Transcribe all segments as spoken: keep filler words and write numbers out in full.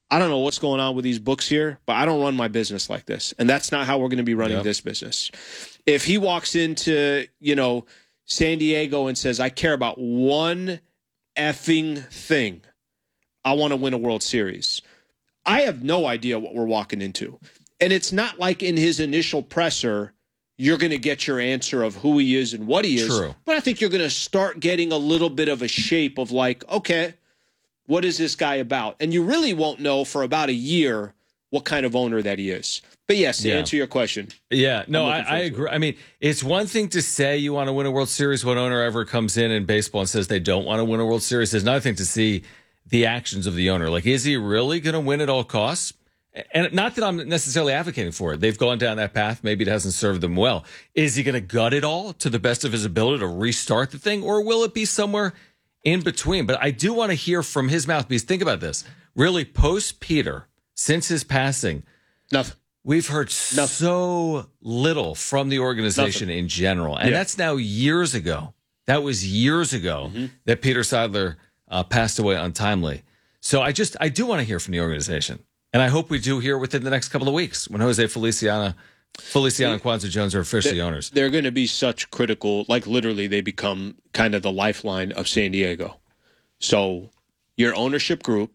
I don't know what's going on with these books here, but I don't run my business like this. And that's not how we're going to be running yep. this business. If he walks into, you know, San Diego and says, I care about one effing thing. I want to win a World Series. I have no idea what we're walking into. And it's not like in his initial presser, you're going to get your answer of who he is and what he is. True. But I think you're going to start getting a little bit of a shape of like, okay, what is this guy about? And you really won't know for about a year what kind of owner that he is. But yes, to yeah. answer your question. Yeah, no, I, I agree. I mean, it's one thing to say you want to win a World Series when owner ever comes in in baseball and says they don't want to win a World Series. There's another thing to see the actions of the owner. Like, is he really going to win at all costs? And not that I'm necessarily advocating for it. They've gone down that path. Maybe it hasn't served them well. Is he going to gut it all to the best of his ability to restart the thing? Or will it be somewhere in between? But I do want to hear from his mouth, because think about this. Really, post Peter, since his passing, nothing. We've heard nothing. so little from the organization nothing. in general. And yeah. that's now years ago. That was years ago mm-hmm. that Peter Seidler uh, passed away untimely. So I just, I do want to hear from the organization. And I hope we do hear within the next couple of weeks when Jose Feliciano, Feliciano and Kwanzaa Jones are officially they're, owners. They're going to be such critical, like literally they become kind of the lifeline of San Diego. So your ownership group,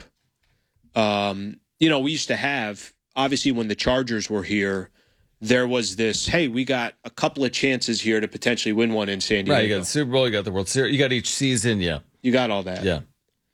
um, you know, we used to have, obviously when the Chargers were here, there was this, hey, we got a couple of chances here to potentially win one in San Diego. Right, you got the Super Bowl, you got the World Series, you got each season, yeah. You got all that. Yeah.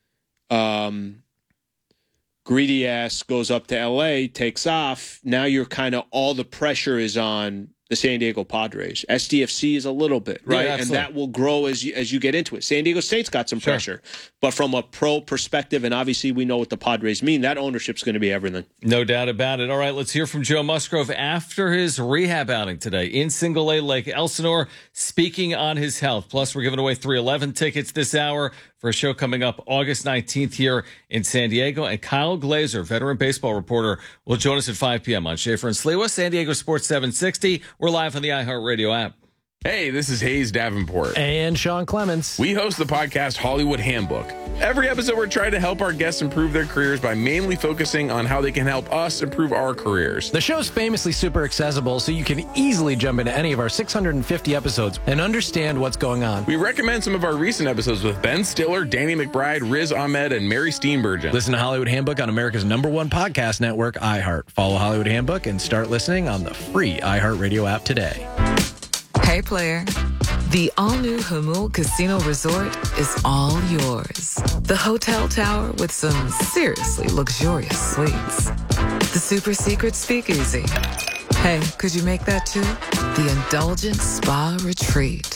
Um, greedy ass goes up to L A, takes off. Now you're kind of, all the pressure is on the San Diego Padres. S D F C is a little bit, right? Yeah, and that will grow as you, as you get into it. San Diego State's got some sure. pressure. But from a pro perspective, and obviously we know what the Padres mean, that ownership's going to be everything. No doubt about it. All right, let's hear from Joe Musgrove after his rehab outing today in Single A Lake Elsinore, speaking on his health. Plus, we're giving away three eleven tickets this hour for a show coming up August nineteenth here in San Diego. And Kyle Glazer, veteran baseball reporter, will join us at five p.m. on Schaefer and Sliwa, San Diego Sports seven sixty. We're live on the iHeartRadio app. Hey, this is Hayes Davenport. And Sean Clements. We host the podcast Hollywood Handbook. Every episode, we're trying to help our guests improve their careers by mainly focusing on how they can help us improve our careers. The show's famously super accessible, so you can easily jump into any of our six hundred fifty episodes and understand what's going on. We recommend some of our recent episodes with Ben Stiller, Danny McBride, Riz Ahmed, and Mary Steenburgen. Listen to Hollywood Handbook on America's number one podcast network, iHeart. Follow Hollywood Handbook and start listening on the free iHeartRadio app today. Hey, player. The all-new Jamul Casino Resort is all yours. The hotel tower with some seriously luxurious suites. The super secret speakeasy. Hey, could you make that too? The indulgent spa retreat.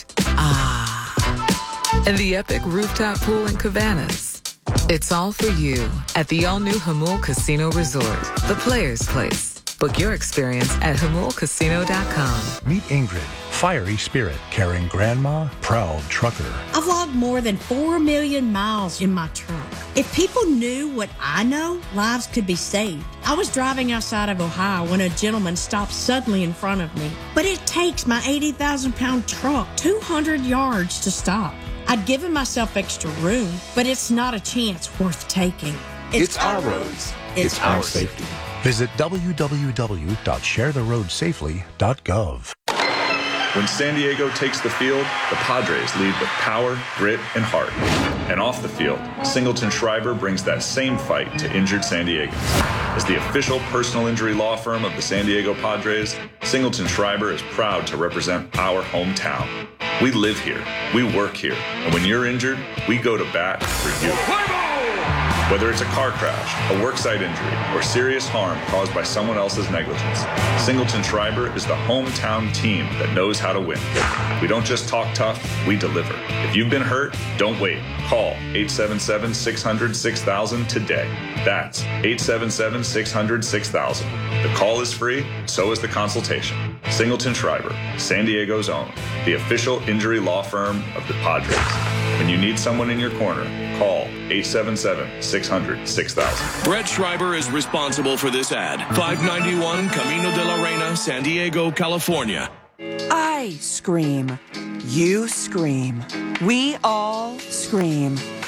Ah. And the epic rooftop pool in Cabanas. It's all for you at the all-new Jamul Casino Resort, the player's place. Book your experience at jamul casino dot com. Meet Ingrid, fiery spirit, caring grandma, proud trucker. I've logged more than four million miles in my truck. If people knew what I know, lives could be saved. I was driving outside of Ohio when a gentleman stopped suddenly in front of me. But it takes my eighty thousand pound truck two hundred yards to stop. I'd given myself extra room, but it's not a chance worth taking. It's, it's our roads. It's, it's our safety. Visit w w w dot share the road safely dot gov. When San Diego takes the field, the Padres lead with power, grit, and heart. And off the field, Singleton Schreiber brings that same fight to injured San Diegans. As the official personal injury law firm of the San Diego Padres, Singleton Schreiber is proud to represent our hometown. We live here, we work here, and when you're injured, we go to bat for you. Whether it's a car crash, a worksite injury, or serious harm caused by someone else's negligence, Singleton Schreiber is the hometown team that knows how to win. We don't just talk tough, we deliver. If you've been hurt, don't wait. Call eight seven seven, six hundred, six thousand today. That's eight seven seven, six hundred, six thousand. The call is free, so is the consultation. Singleton Schreiber, San Diego's own, the official injury law firm of the Padres. When you need someone in your corner, call eight seven seven, six hundred, six thousand. Brett Schreiber is responsible for this ad. five ninety-one Camino de la Reina, San Diego, California. I scream. You scream. We all scream.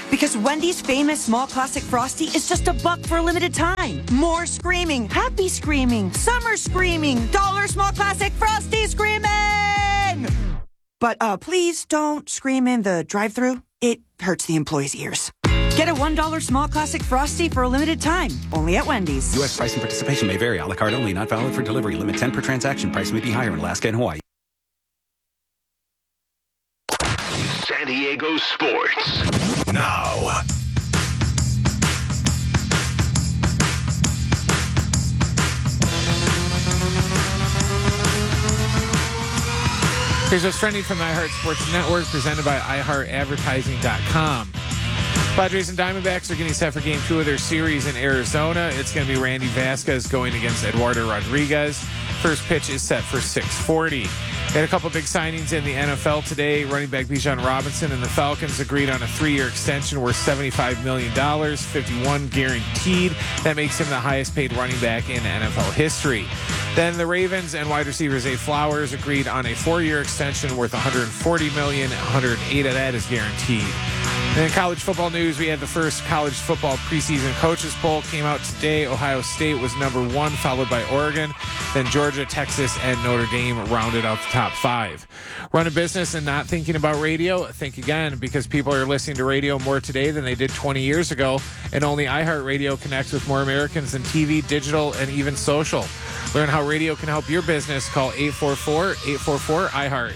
Because Wendy's famous small classic Frosty is just a buck for a limited time. More screaming, happy screaming, summer screaming, dollar small classic Frosty screaming! But uh, please don't scream in the drive-thru. It hurts the employees' ears. Get a one dollar small classic Frosty for a limited time, only at Wendy's. U S price and participation may vary. A la carte only, not valid for delivery. Limit ten per transaction. Price may be higher in Alaska and Hawaii. San Diego Sports. Now. Here's what's trending from the iHeart Sports Network, presented by i heart advertising dot com. Padres and Diamondbacks are getting set for game two of their series in Arizona. It's going to be Randy Vasquez going against Eduardo Rodriguez. First pitch is set for six forty. They had a couple big signings in the N F L today. Running back Bijan Robinson and the Falcons agreed on a three-year extension worth seventy-five million dollars, fifty-one guaranteed. That makes him the highest paid running back in N F L history. Then the Ravens and wide receiver Zay Flowers agreed on a four-year extension worth one hundred forty million dollars. one hundred eight of that is guaranteed. And in college football news, we had the first college football preseason coaches poll came out today. Ohio State was number one, followed by Oregon. Then Georgia, Texas, and Notre Dame rounded out the top five. Run a business and not thinking about radio? Think again, because people are listening to radio more today than they did twenty years ago. And only iHeartRadio connects with more Americans than T V, digital, and even social. Learn how radio can help your business. Call eight four four, eight four four, I heart.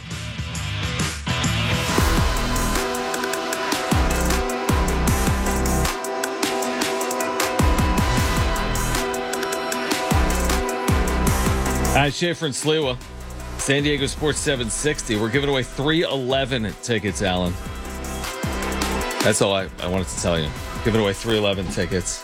All right, Schaefer and Sliwa, San Diego Sports seven sixty. We're giving away three eleven tickets, Alan. That's all I, I wanted to tell you. Giving away three eleven tickets.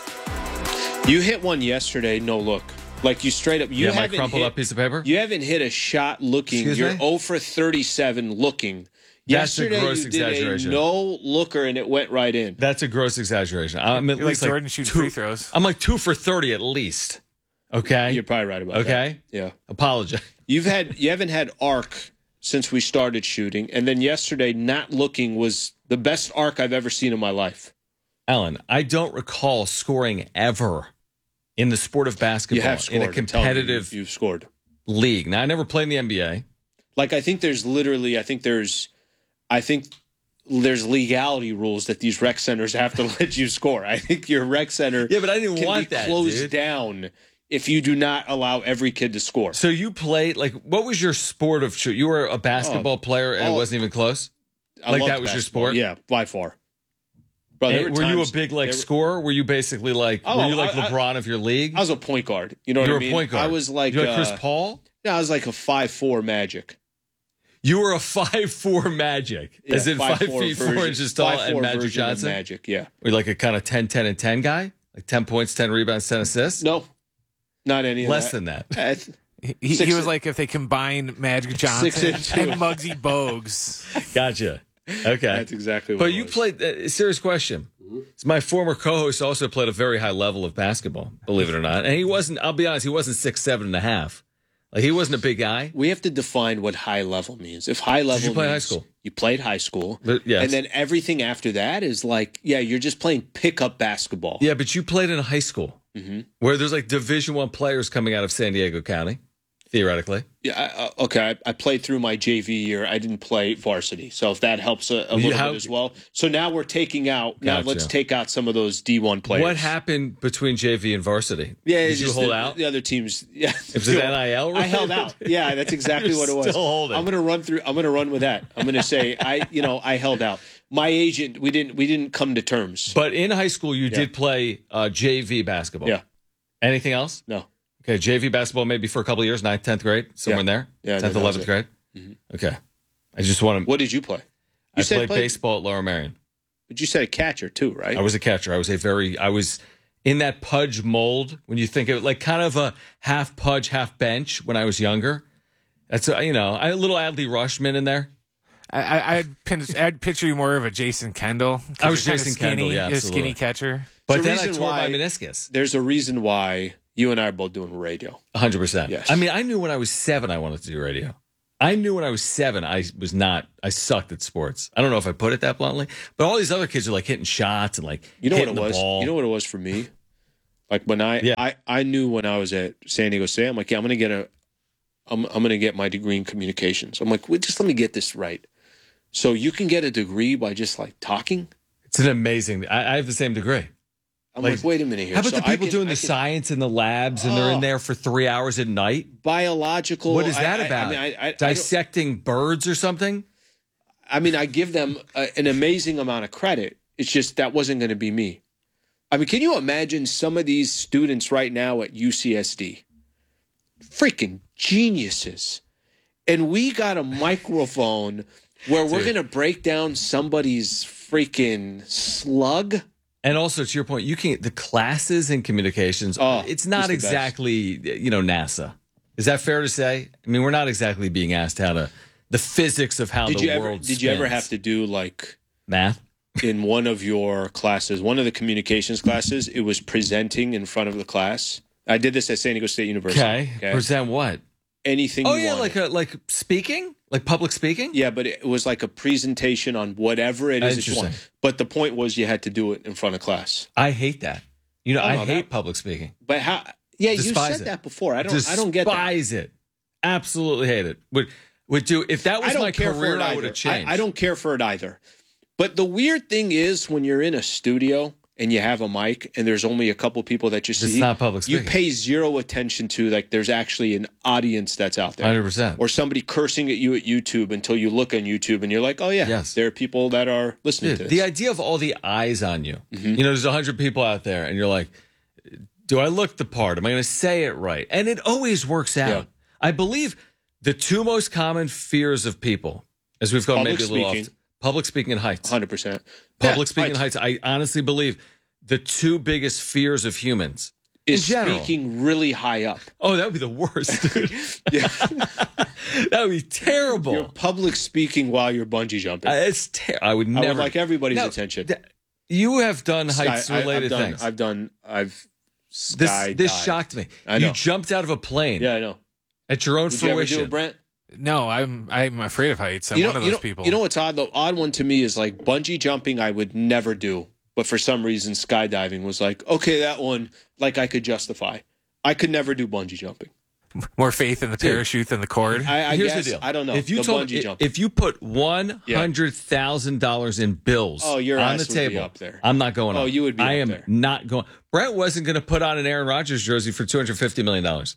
You hit one yesterday, no look. Like you straight up. You yeah, my haven't crumpled hit, up piece of paper? You haven't hit a shot looking. Excuse You're me? zero for thirty-seven looking. That's yesterday a gross you did exaggeration. a no looker and it went right in. That's a gross exaggeration. I'm at You're least like like Jordan shooting two, free throws. I'm like two for thirty at least. Okay. You're probably right about that. Okay. Yeah. Apologize. You've had you haven't had arc since we started shooting, and then yesterday not looking was the best arc I've ever seen in my life. Alan, I don't recall scoring ever in the sport of basketball You have scored. in a I'm telling you, competitive you've scored league. Now I never played in the N B A. Like I think there's literally I think there's I think there's legality rules that these rec centers have to let you score. I think your rec center Yeah, but I didn't can want be that, closed dude. down if you do not allow every kid to score. So you played like what was your sport of choice? You were a basketball Oh, player and oh, it wasn't even close? I Like loved that was your basketball. sport? Yeah, by far. Bro, there And were were you a times- big like there were- scorer? Were you basically like Oh, were you like I- I- LeBron of your league? I was a point guard. You know you what were I mean? a point guard. I was like, you like Chris uh, Paul? Yeah, I was like a five four Magic. You were a five four Magic, Yeah, as in five feet four version- inches tall, five and four Magic version of Johnson. Magic, yeah. Were you like a kind of ten, ten, and ten guy? Like ten points, ten rebounds, ten assists? No, not any of Less that. than that. Uh, th- He, he Six- was like if they combined Magic Johnson and two. and Muggsy Bogues. Gotcha. Okay. That's exactly what But it you was. played, uh, serious question. My former co-host also played a very high level of basketball, believe it or not. And he wasn't, I'll be honest, he wasn't six, seven and a half. Like he wasn't a big guy. We have to define what high level means. If high level you play high means school? You played high school. But, yes. And then everything after that is like, yeah, you're just playing pickup basketball. Yeah, but you played in a high school Mm-hmm. where there's like Division One players coming out of San Diego County, theoretically. Yeah, I, uh, okay. I, I played through my J V year. I didn't play varsity, so if that helps a, a little How- bit as well. So now we're taking out. Now Gotcha. let's take out some of those D one players. What happened between J V and varsity? Yeah, Did it's you just hold the, out? The other teams. Yeah, It was an N I L. I held out. Yeah, that's exactly You're what it was. still holding. I'm going to run through. I'm going to run with that. I'm going to say I, you know, I held out. My agent, we didn't, we didn't come to terms. But in high school, you did play uh, J V basketball. Yeah. Anything else? No. Okay, J V basketball maybe for a couple of years, ninth, tenth grade, somewhere Yeah. in there? Yeah, tenth, that was eleventh it. grade? Mm-hmm. Okay. I just want to. What did you play? I You said played play- baseball at Lower Marion. But you said a catcher too, right? I was a catcher. I was a very, I was in that Pudge mold when you think of it, like kind of a half Pudge, half bench when I was younger. That's, a, you know, I had a little Adley Rushman in there. I, I, I'd, pin, I'd picture you more of a Jason Kendall. 'cause I was you're kinda Jason skinny, Kendall, yeah, you're a absolutely. skinny catcher. But There's a then I reason tore why- my meniscus. There's a reason why you and I are both doing radio. one hundred percent. Yes. I mean, I knew when I was seven I wanted to do radio. I knew when I was seven, I was not, I sucked at sports. I don't know if I put it that bluntly, but all these other kids are like hitting shots and like you know hitting what it the was. ball. You know what it was for me. Like when I, Yeah. I, I knew when I was at San Diego State, I'm like, yeah, I'm gonna get a, I'm, I'm gonna get my degree in communications. I'm like, well, just let me get this right. So you can get a degree by just like talking. It's an amazing. I, I have the same degree. I'm like, like wait a minute here. How about so the people can, doing I the can, science in the labs and oh, they're in there for three hours at night? Biological. What is that I, about? I, I mean, I, I, Dissecting birds or something? I mean, I give them a, an amazing amount of credit. It's just that wasn't going to be me. I mean, can you imagine some of these students right now at U C S D? Freaking geniuses. And we got a microphone where we're going to break down somebody's freaking slug. And also, to your point, you can the classes in communications. Oh, it's not it's exactly you know NASA. Is that fair to say? I mean, we're not exactly being asked how to the physics of how did the you ever, world. Did you ever have to do like math in one of your classes? One of the communications classes, it was presenting in front of the class. I did this at San Diego State University. Okay, okay. Present what? Anything. Oh you yeah, wanted. like a like speaking, like public speaking. Yeah, but it was like a presentation on whatever it is that you want. But the point was you had to do it in front of class. I hate that. You know, oh, I no, hate that, public speaking. But how? Yeah, Despise you said it. that before. I don't. Despise I don't get that. Despise it. Absolutely hate it. Would would do if that was I don't my care career, for it I would have changed. I, I don't care for it either. But the weird thing is when you're in a studio and you have a mic and there's only a couple people that you see, it's not public speaking. You pay zero attention to like there's actually an audience that's out there. one hundred percent. Or somebody cursing at you at YouTube until you look on YouTube and you're like, oh, yeah, yes. there are people that are listening Dude, to this. The idea of all the eyes on you. Mm-hmm. You know, there's one hundred people out there and you're like, do I look the part? Am I going to say it right? And it always works out. Yeah. I believe the two most common fears of people, as we've gone public maybe a little speaking. off, public speaking and heights. one hundred percent. Public yeah, speaking and heights. I honestly believe the two biggest fears of humans is in general. Speaking really high up. Oh, that would be the worst, dude. yeah. That would be terrible. You're public speaking while you're bungee jumping. Uh, it's ter- I would never. I would like everybody's now, attention. Th- you have done Sky, heights related I, I've done, things. I've done. I've. This this shocked me. I know. You jumped out of a plane. Yeah, I know. At your own Did fruition. you ever do it, Brent? No, I'm I'm afraid of heights. I'm you know, one of you those know, people. You know what's odd? The odd one to me is like bungee jumping. I would never do, but for some reason, skydiving was like, okay, that one, like I could justify. I could never do bungee jumping. More faith in the Dude, parachute than the cord. I, I Here's guess, the deal. I don't know. If you the told bungee if, jumping. if you put one hundred thousand dollars in bills oh, your on ass the would table, be up there. I'm not going. Oh, on. you would be. I up am there. not going. Brent wasn't going to put on an Aaron Rodgers jersey for two hundred fifty million dollars.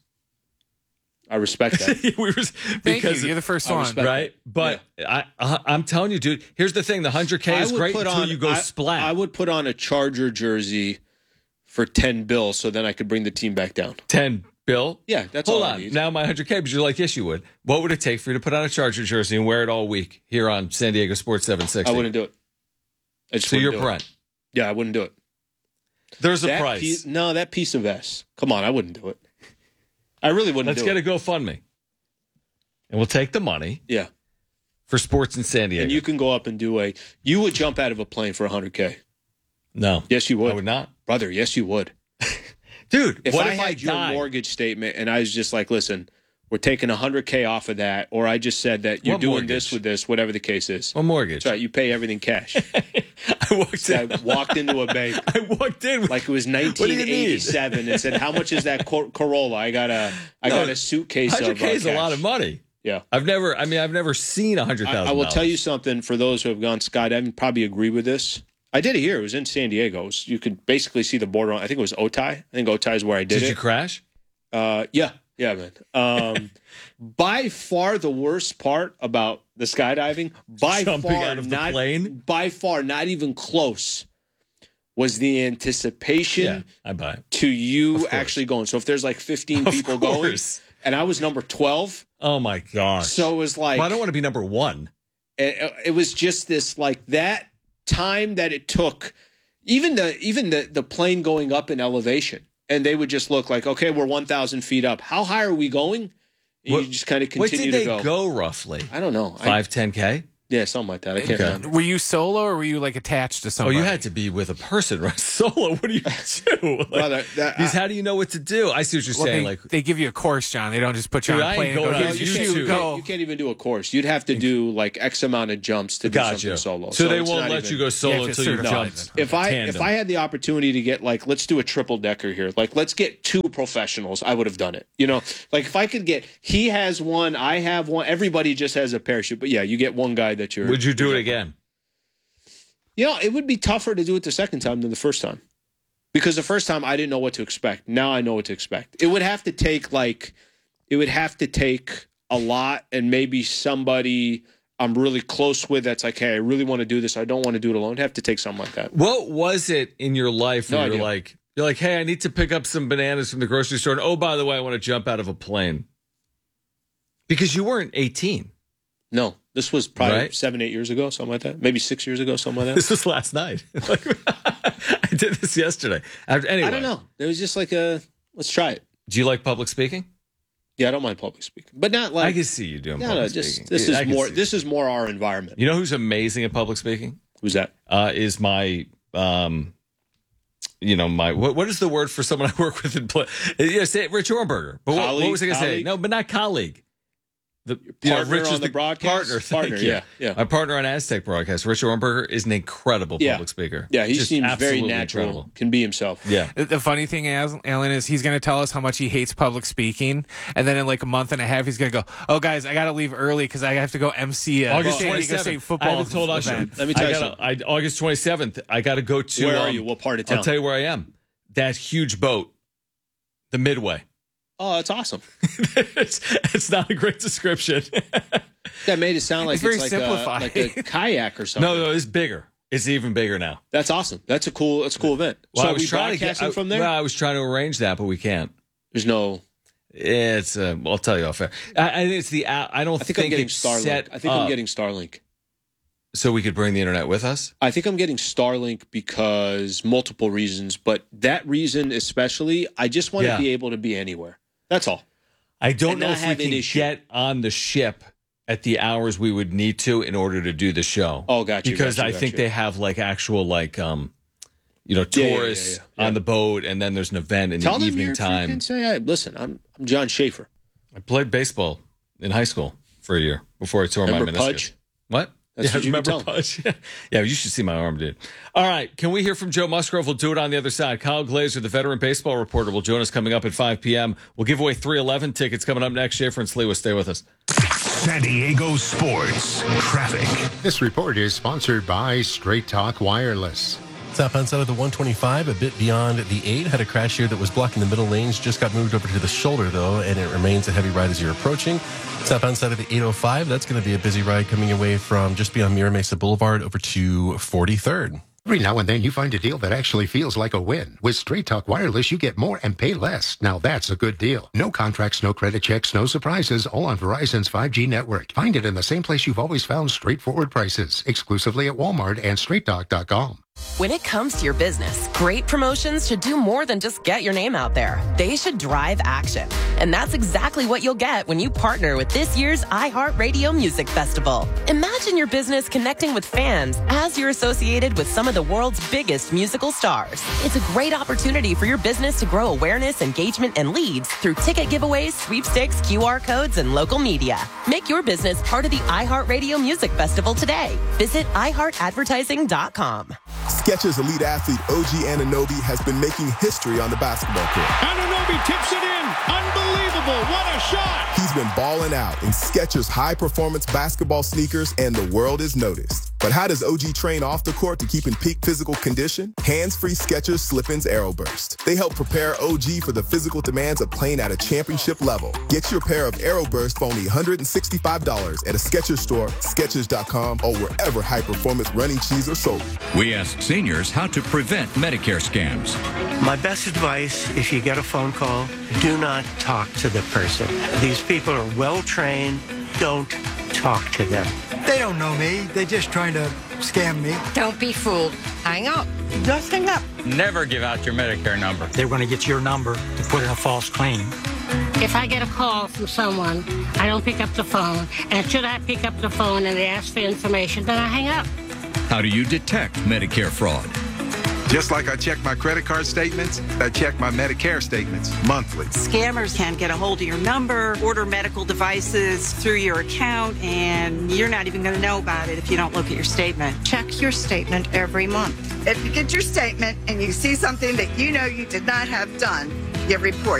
I respect that. we were, Thank you. You're the first I one, right? That. But yeah. I, I'm telling you, dude. Here's the thing: the one hundred K is great until on, you go I, splat. I would put on a Charger jersey for ten bills, so then I could bring the team back down. ten bill. Yeah, that's Hold all I on. need. Now my one hundred K, but you're like, yes, you would. What would it take for you to put on a Charger jersey and wear it all week here on San Diego Sports seven sixty? I wouldn't do it. I just so you're do Brent. It. Yeah, I wouldn't do it. There's a that price. Piece, no, that piece of S. Come on, I wouldn't do it. I really wouldn't Let's do get it. a GoFundMe. And we'll take the money. Yeah. For sports in San Diego. And you can go up and do a, you would jump out of a plane for one hundred K. No. Yes, you would. I would not. Brother, yes, you would. Dude, if what I if had I your died? mortgage statement and I was just like, listen, we're taking one hundred K off of that, or I just said that you're What doing mortgage? this with this, whatever the case is. What mortgage? That's right, you pay everything cash. I walked so in. I walked into a bank. I walked in. With, like it was nineteen eighty-seven and said, how much is that Cor- Corolla? I got a, I No, got a suitcase one hundred K of uh, is a lot of money. Yeah. I've never, I mean, I've never seen one hundred thousand dollars. I, I will tell you something for those who have gone skydiving, probably agree with this. I did it here. It was in San Diego. It was, you could basically see the border. On, I think it was Otay. I think Otay is where I did, did it. Did you crash? Uh, yeah. Yeah, man. Um, by far the worst part about the skydiving, by Jumping far out of the not, plane? by far not even close, was the anticipation Yeah, I buy it. to you actually going. So if there's like fifteen Of people course. going, and I was number twelve. Oh my gosh. So it was like, well, I don't want to be number one. It, it was just this like that time that it took, even the even the the plane going up in elevation, and they would just look like, okay, we're one thousand feet up. How high are we going? And What, you just kind of what continue did to they go. go roughly? I don't know. Five, ten K? Yeah, something like that. I can't Okay. remember. Were you solo or were you like attached to Oh, somebody? you had to be with a person, right? Solo. What do you do? Like, Brother, that- these, how do you know what to do? I see what you're Well, saying. they, like, they give you a course, John. They don't just put you Dude, on I a plane ain't and go, going on here's You your can't, shoe, you, go. can't, you can't even do a course. You'd have to do like X amount of jumps to do gotcha. something solo. So, they it's won't not let even- you go solo You have to until you've certify jumped. it. If I Tandem. if I had the opportunity to get like let's do a triple decker here, like let's get two professionals, I would have done it. You know, like if I could get he has one, I have one, everybody just has a parachute. But yeah, you get one guy that you're. Would you do it again? You know, it would be tougher to do it the second time than the first time. Because the first time I didn't know what to expect. Now I know what to expect. It would have to take like it would have to take a lot and maybe somebody I'm really close with that's like, hey, I really want to do this. I don't want to do it alone. It'd have to take something like that. What was it in your life No where you're idea. like, you're like, hey, I need to pick up some bananas from the grocery store. And oh, by the way, I want to jump out of a plane. Because you weren't eighteen. No. This was probably Right? seven, eight years ago, something like that. Maybe six years ago, something like that. This was last night. Like, I did this yesterday. After- Anyway, I don't know. It was just like a let's try it. Do you like public speaking? Yeah, I don't mind public speaking, but not like I can see you doing no, public no. Just speaking. this I is can more. see This is more our environment. You know who's amazing at public speaking? Who's that? Uh, is my, um, you know, my what, what is the word for someone I work with in play? Yeah, say it, Rich Ornberger. But what, what Colleague? was I going to say? Colleague? No, but not colleague. The partner Rich is on the broadcast? partner. Thank Partner, you. yeah, yeah. My partner on Aztec Broadcast, Rich Ornberger, is an incredible Yeah. public speaker. Yeah, he Just seems very absolutely natural. incredible. Can be himself. Yeah. The- The funny thing, is, Alan, is he's going to tell us how much he hates public speaking, and then in like a month and a half, he's going to go, "Oh, guys, I got to leave early because I have to go M C a August San Diego twenty-seventh. State I football haven't told Usher. event." Let me tell I you gotta, something. I, August twenty-seventh, I got to go to. Where are um, you? What part of town? I'll tell you where I am. That huge boat, the Midway. Oh, that's awesome. it's, it's not a great description. That made it sound like It's it's, very like, a, simplified. like a kayak or something. no, no, it's bigger. It's even bigger now. That's awesome. That's a cool. That's a cool event. Well, so I are was we trying to get broadcasting I, from there? Well, I was trying to arrange that, but we can't. There's no. It's. Uh, well, I'll tell you off air. I, I think it's the. I don't I think, I'm getting it's Starlink. set I think up I'm getting Starlink. so we could bring the internet with us. I think I'm getting Starlink because multiple reasons, but that reason especially, I just want Yeah. to be able to be anywhere. That's all. I don't And know not if we have an can issue. get on the ship at the hours we would need to in order to do the show. Oh, got you. Because got you, I got think you. they have like actual like um, you know, Yeah, yeah, yeah, tourists yeah, yeah. on the boat, and then there's an event in Tell the them evening you're time. freaking say, hey, listen, I'm, I'm John Schaefer. I played baseball in high school for a year before I tore Remember my meniscus. Pudge? What? That's yeah, what you remember would tell Pudge? Yeah, you should see my arm, dude. All right, can we hear from Joe Musgrove? We'll do it on the other side. Kyle Glazer, the veteran baseball reporter, will join us coming up at five p.m. We'll give away three eleven tickets coming up next. Schaefer and Sliwa, stay with us. San Diego Sports Traffic. This report is sponsored by Straight Talk Wireless. Southbound side of the one twenty-five, a bit beyond the eight, had a crash here that was blocking the middle lanes. Just got moved over to the shoulder, though, and it remains a heavy ride as you're approaching. Southbound side of the eight oh five, that's going to be a busy ride coming away from just beyond Mira Mesa Boulevard over to forty-third. Every now and then you find a deal that actually feels like a win. With Straight Talk Wireless, you get more and pay less. Now that's a good deal. No contracts, no credit checks, no surprises, all on Verizon's five G network. Find it in the same place you've always found straightforward prices, exclusively at Walmart and straight talk dot com. When it comes to your business, great promotions should do more than just get your name out there. They should drive action. And that's exactly what you'll get when you partner with this year's iHeartRadio Music Festival. Imagine your business connecting with fans as you're associated with some of the world's biggest musical stars. It's a great opportunity for your business to grow awareness, engagement, and leads through ticket giveaways, sweepstakes, Q R codes, and local media. Make your business part of the iHeartRadio Music Festival today. Visit i heart advertising dot com. Skechers elite athlete O G Anunoby has been making history on the basketball court. Anunoby tips it in. Unbelievable. What a shot. He's been balling out in Skechers high-performance basketball sneakers, and the world is noticed. But how does O G train off the court to keep in peak physical condition? Hands-free Skechers Slip-ins Aeroburst. They help prepare O G for the physical demands of playing at a championship level. Get your pair of Aeroburst for only one hundred sixty-five dollars at a Skechers store, Skechers dot com, or wherever high-performance running shoes are sold. We asked seniors how to prevent Medicare scams. My best advice, if you get a phone call, do not talk to the person. These people are well trained. Don't talk to them. They don't know me. They're just trying to scam me. Don't be fooled. Hang up. Just hang up. Never give out your Medicare number. They're going to get your number to put in a false claim. If I get a call from someone, I don't pick up the phone. And should I pick up the phone and they ask for information, then I hang up. How do you detect Medicare fraud? Just like I check my credit card statements, I check my Medicare statements monthly. Scammers can get a hold of your number, order medical devices through your account, and you're not even going to know about it if you don't look at your statement. Check your statement every month. If you get your statement and you see something that you know you did not have done, you report